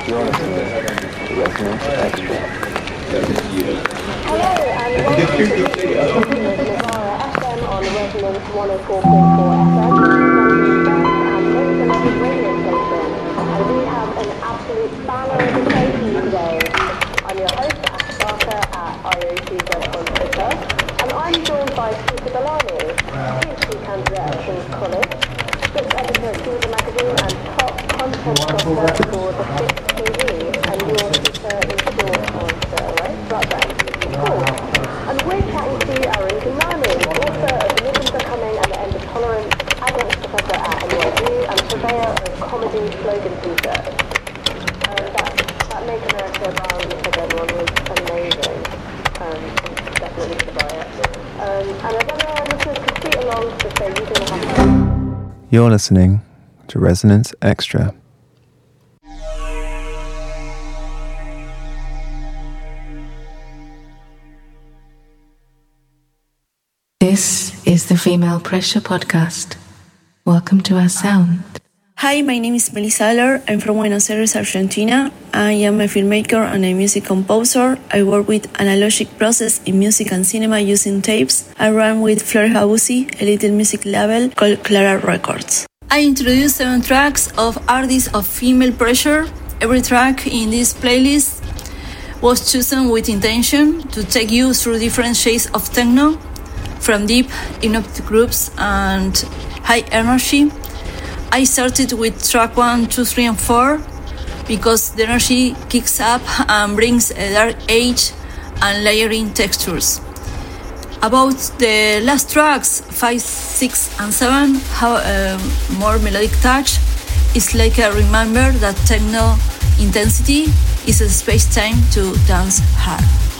You're listening to Resonance Extra. Hello and welcome to Navara FM on Resonance 104.4 FM, London's best and most beloved radio station. And we have an absolute banner of a show for you today. I'm your host, Ash Barker at IOTZ on Twitter, and I'm joined by Peter Galani, PhD candidate at King's College, script editor at Diva Magazine and top content software for The Fix TV, and your editor in short on right? Cool. And we're chatting to Arun Gurnani, author of Rhythms Are Coming and the End of Tolerance, adjunct professor at NYU, and surveyor of comedy slogan research. That Make America Brown one was amazing. Definitely should buy it. And as other listeners could tweet along to say you didn't have to. You're listening to Resonance Extra. This is the Female Pressure Podcast. Welcome to our sound. Hi, my name is Melissa Aller. I'm from Buenos Aires, Argentina. I am a filmmaker and a music composer. I work with analogic process in music and cinema using tapes. I run with Flores Abusi, a little music label called Clara Records. I introduced 7 tracks of artists of female pressure. Every track in this playlist was chosen with intention to take you through different shades of techno, from deep hypnotic groups and high energy. I started with track 1, 2, 3, and 4 because the energy kicks up and brings a dark edge and layering textures. About the last tracks, 5, 6, and 7, have a more melodic touch. It's like a reminder that techno intensity is a space-time to dance hard.